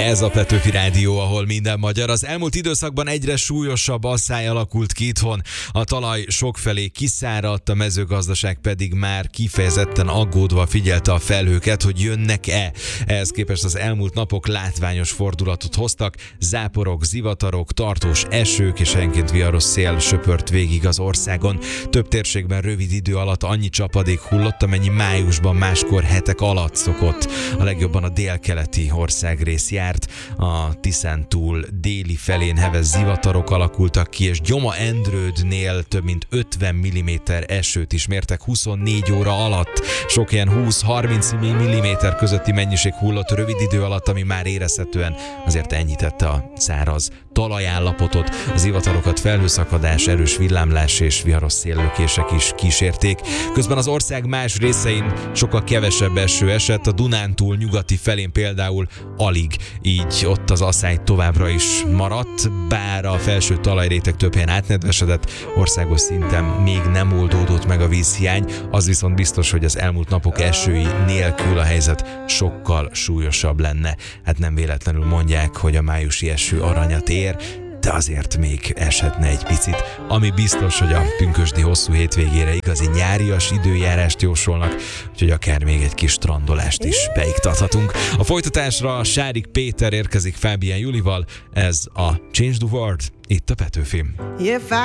Ez a Petőfi Rádió, ahol minden magyar. Az elmúlt időszakban egyre súlyosabb asszály alakult ki itthon. A talaj sokfelé kiszáradt, a mezőgazdaság pedig már kifejezetten aggódva figyelte a felhőket, hogy jönnek-e. Ehhez képest az elmúlt napok látványos fordulatot hoztak. Záporok, zivatarok, tartós esők és helyenként viharos szél söpört végig az országon. Több térségben rövid idő alatt annyi csapadék hullott, amennyi májusban máskor hetek alatt szokott. A legjobban a délkeleti országrész járt, a Tiszántúl déli felén heves zivatarok alakultak ki, és Gyoma-Endrődnél több mint 50 mm esőt is mértek 24 óra alatt. Sok helyen 20-30 mm közötti mennyiség hullott rövid idő alatt, ami már érezhetően azért enyhítette a száraz talajállapotot. Az zivatarokat felhőszakadás, erős villámlás és viharos széllökések is kísérték. Közben az ország más részein sokkal kevesebb eső esett, a Dunántúl nyugati felén például alig, így ott az asszály továbbra is maradt, bár a felső talajréteg több helyen átnedvesedett, országos szinten még nem oldódott meg a vízhiány, az viszont biztos, hogy az elmúlt napok esői nélkül a helyzet sokkal súlyosabb lenne. Hát nem véletlenül mondják, hogy a májusi eső aranyat ér, de azért még eshetne egy picit. Ami biztos, hogy a pünkösdi hosszú hétvégére igazi nyárias időjárást jósolnak, úgyhogy akár még egy kis strandolást is beiktathatunk. A folytatásra Sárik Péter érkezik Fábián Julival, ez a Change the World, itt a Petőfin.